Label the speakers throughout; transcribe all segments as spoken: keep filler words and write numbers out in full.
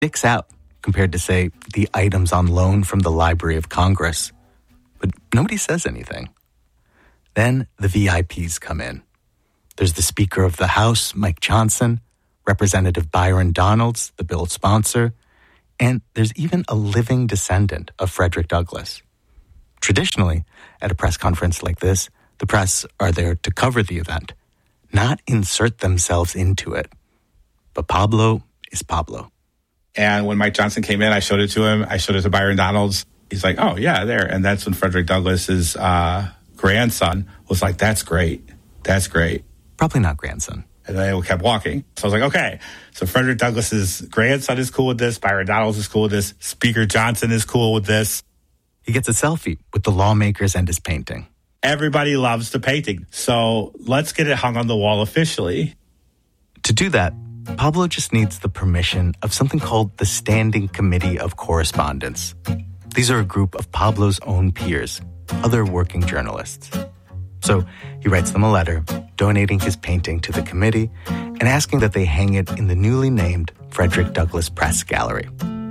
Speaker 1: sticks out compared to, say, the items on loan from the Library of Congress. But nobody says anything. Then the V I Ps come in. There's the Speaker of the House, Mike Johnson, Representative Byron Donalds, the bill sponsor, and there's even a living descendant of Frederick Douglass. Traditionally, at a press conference like this, the press are there to cover the event, not insert themselves into it. But Pablo is Pablo.
Speaker 2: And when Mike Johnson came in, I showed it to him. I showed it to Byron Donalds. He's like, oh, yeah, there. And that's when Frederick Douglass's uh, grandson was like, that's great. That's great.
Speaker 1: Probably not grandson.
Speaker 2: And then they kept walking. So I was like, okay. So Frederick Douglass's grandson is cool with this. Byron Donalds is cool with this. Speaker Johnson is cool with this.
Speaker 1: He gets a selfie with the lawmakers and his painting.
Speaker 2: Everybody loves the painting. So let's get it hung on the wall officially.
Speaker 1: To do that, Pablo just needs the permission of something called the Standing Committee of Correspondence. These are a group of Pablo's own peers, other working journalists. So he writes them a letter, donating his painting to the committee and asking that they hang it in the newly named Frederick Douglass Press Gallery.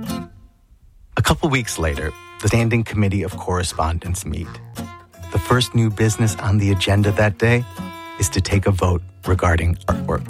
Speaker 1: A couple weeks later, the Standing Committee of Correspondence meet. The first new business on the agenda that day is to take a vote regarding artwork.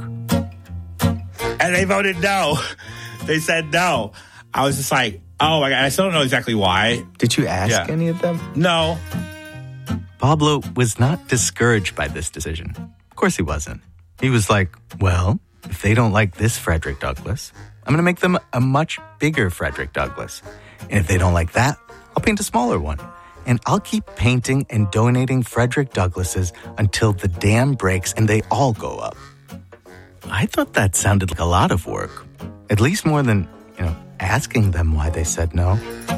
Speaker 2: And they voted no. They said no. I was just like, oh my God, I still don't know exactly why.
Speaker 1: Did you ask
Speaker 2: Yeah.
Speaker 1: any of them?
Speaker 2: No.
Speaker 1: Pablo was not discouraged by this decision. Of course he wasn't. He was like, well, if they don't like this Frederick Douglass, I'm going to make them a much bigger Frederick Douglass. And if they don't like that, I'll paint a smaller one. And I'll keep painting and donating Frederick Douglasses until the dam breaks and they all go up. I thought that sounded like a lot of work. At least more than, you know, asking them why they said no.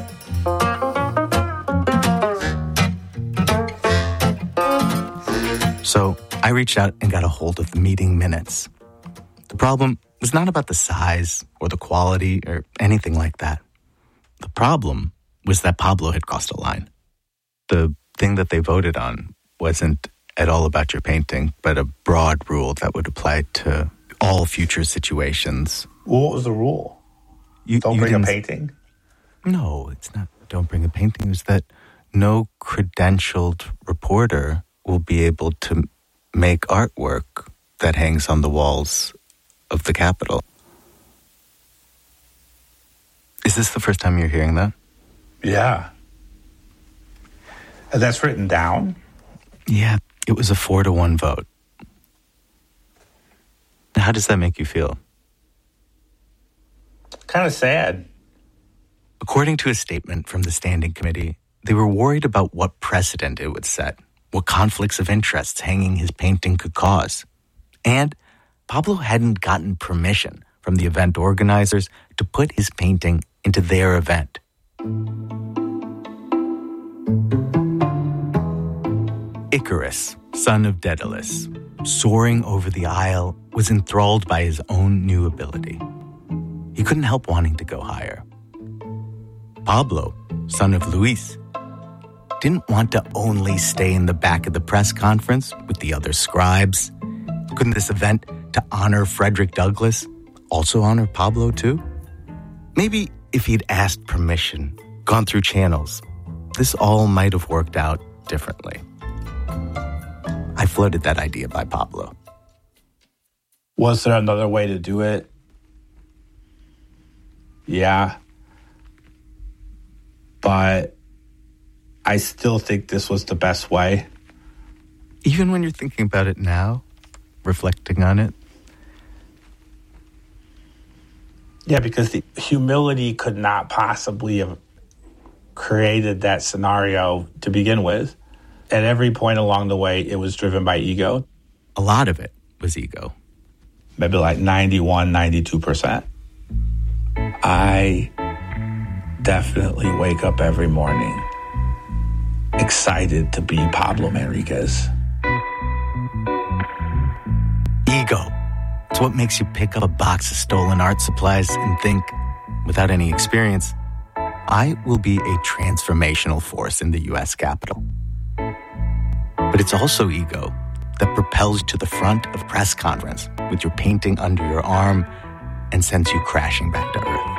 Speaker 1: So I reached out and got a hold of the meeting minutes. The problem was not about the size or the quality or anything like that. The problem was that Pablo had crossed a line. The thing that they voted on wasn't at all about your painting, but a broad rule that would apply to all future situations.
Speaker 2: Well, what was the rule?
Speaker 1: You,
Speaker 2: Don't
Speaker 1: you
Speaker 2: bring a
Speaker 1: didn't-
Speaker 2: painting?
Speaker 1: No, it's not don't bring a painting. It was that no credentialed reporter will be able to make artwork that hangs on the walls of the Capitol. Is this the first time you're hearing that?
Speaker 2: Yeah. And that's written down?
Speaker 1: Yeah, it was a four to one vote. How does that make you feel?
Speaker 2: Kind of sad.
Speaker 1: According to a statement from the Standing Committee, they were worried about what precedent it would set, what conflicts of interests hanging his painting could cause. And Pablo hadn't gotten permission from the event organizers to put his painting into their event. Icarus, son of Daedalus, soaring over the aisle, was enthralled by his own new ability. He couldn't help wanting to go higher. Pablo, son of Luis, didn't want to only stay in the back of the press conference with the other scribes. Couldn't this event to honor Frederick Douglass also honor Pablo too? Maybe if he'd asked permission, gone through channels, this all might have worked out differently. I floated that idea by Pablo.
Speaker 3: Was there another way to do it? Yeah. But I still think this was the best way.
Speaker 1: Even when you're thinking about it now, reflecting on it?
Speaker 3: Yeah, because the humility could not possibly have created that scenario to begin with. At every point along the way, it was driven by ego.
Speaker 1: A lot of it was ego.
Speaker 3: Maybe like ninety-one, ninety-two percent. I definitely wake up every morning excited to be Pablo Manriquez.
Speaker 1: Ego. It's what makes you pick up a box of stolen art supplies and think, without any experience, I will be a transformational force in the U S Capitol. But it's also ego that propels you to the front of press conference with your painting under your arm and sends you crashing back to earth.